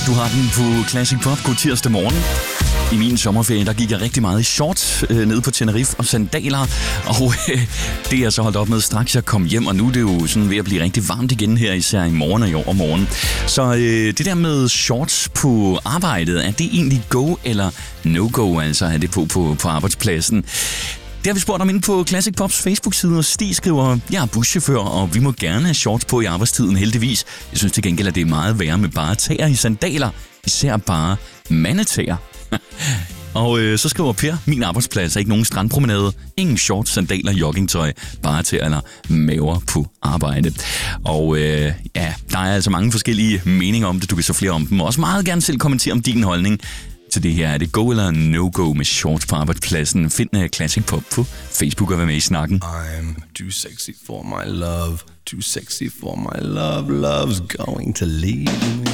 Du har den på Classic Pop. God tirsdag morgen. I min sommerferie, der gik jeg rigtig meget i shorts ned på Tenerife og sandaler. Og det er jeg så holdt op med straks jeg kom hjem. Og nu er det jo sådan ved at blive rigtig varmt igen her, især i morgen og i overmorgen. Så det der med shorts på arbejdet, er det egentlig go eller no-go? Altså er det på arbejdspladsen? Det har vi spurgt om inde på Classic Pops Facebook-side, og Stig skriver, jeg er buschauffør, og vi må gerne have shorts på i arbejdstiden heldigvis. Jeg synes til gengæld, at det er meget værre med bare tæer i sandaler, især bare mandetæer. Og så skriver Per, min arbejdsplads er ikke nogen strandpromenade, ingen shorts, sandaler, joggingtøj, bare tæer eller maver på arbejde. Og ja, der er altså mange forskellige meninger om det, du kan så flere om dem, og også meget gerne selv kommentere om din holdning til det her. Er det go eller no-go med shorts på arbejdspladsen? Find Classic Pop på Facebook og vær med i snakken. I'm too sexy for my love, too sexy for my love, love's going to leave me.